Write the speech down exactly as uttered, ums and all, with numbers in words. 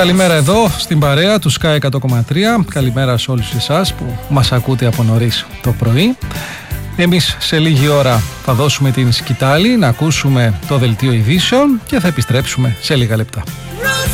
καλημέρα εδώ στην παρέα του Sky εκατό κόμμα τρία. Καλημέρα σε όλους εσάς που μας ακούτε από νωρίς το πρωί. Εμείς σε λίγη ώρα θα δώσουμε την σκητάλη να ακούσουμε το δελτίο ειδήσεων και θα επιστρέψουμε σε λίγα λεπτά.